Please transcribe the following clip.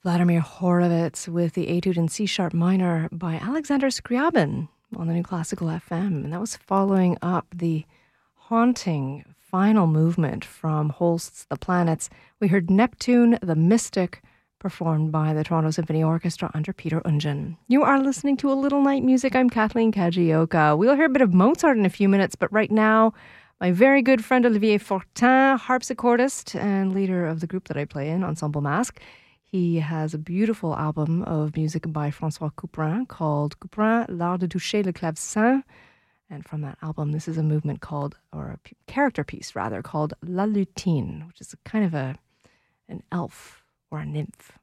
Vladimir Horowitz with the Etude in C-sharp minor by Alexander Scriabin on the New Classical FM. And that was following up the haunting final movement from Holst's The Planets. We heard Neptune, the Mystic, performed by the Toronto Symphony Orchestra under Peter Ungen. You are listening to A Little Night Music. I'm Kathleen Kajioka. We'll hear a bit of Mozart in a few minutes, but right now, my very good friend Olivier Fortin, harpsichordist and leader of the group that I play in, Ensemble Masque. He has a beautiful album of music by François Couperin called Couperin, l'art de toucher le clavecin. And from that album, this is a movement called, or a character piece rather, called La Lutine, which is kind of an elf or a nymph.